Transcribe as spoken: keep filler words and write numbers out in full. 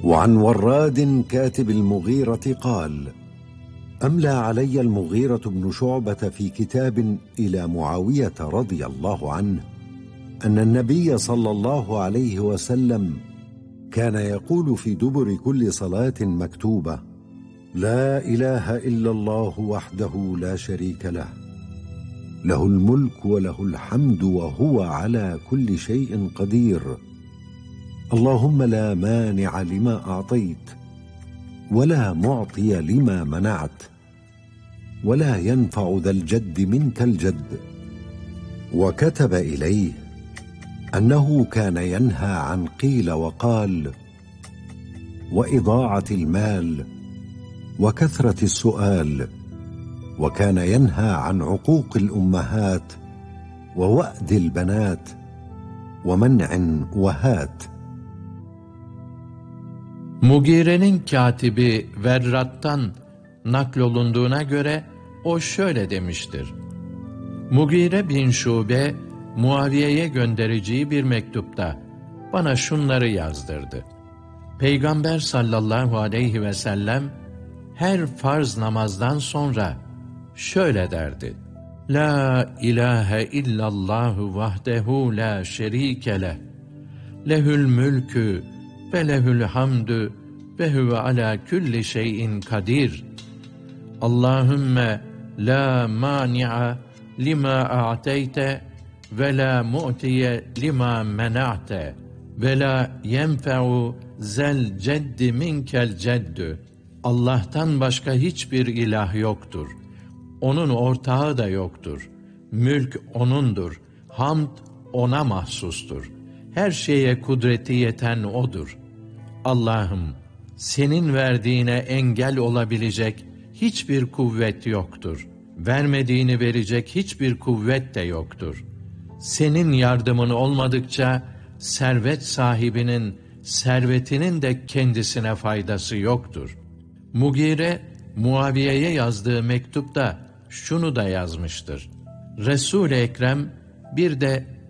وعن وراد كاتب المغيرة قال: أملى علي المغيرة بن شعبة في كتاب إلى معاوية رضي الله عنه أن النبي صلى الله عليه وسلم كان يقول في دبر كل صلاة مكتوبة: لا إله إلا الله وحده لا شريك له، له الملك وله الحمد وهو على كل شيء قدير، اللهم لا مانع لما أعطيت ولا معطي لما منعت ولا ينفع ذا الجد منك الجد. وكتب إليه أنه كان ينهى عن قيل وقال وإضاعة المال وكثرة السؤال، وكان ينهى عن عقوق الأمهات ووأد البنات ومنع وهات. Mugire'nin katibi Verrat'tan naklolunduğuna göre o şöyle demiştir: Mugire bin Şube, Muaviye'ye göndereceği bir mektupta bana şunları yazdırdı. Peygamber sallallahu aleyhi ve sellem her farz namazdan sonra şöyle derdi: La ilahe illallahu vahdehu la şerike leh, lehül mülkü ve lehül hamdü ve huve ala külli şeyin kadir. Allahümme la mani'a lima a'teyte ve la mu'tiye lima mena'te ve la yenfe'u zel ceddi minkel ceddü. Allah'tan başka hiçbir ilah yoktur. Onun ortağı da yoktur. Mülk O'nundur. Hamd O'na mahsustur. Her şeye kudreti yeten O'dur. Allah'ım, senin verdiğine engel olabilecek hiçbir kuvvet yoktur. Vermediğini verecek hiçbir kuvvet de yoktur. Senin yardımın olmadıkça servet sahibinin servetinin de kendisine faydası yoktur. Mugire, Muaviye'ye yazdığı mektupta şunu da yazmıştır: Resul-i Ekrem bir de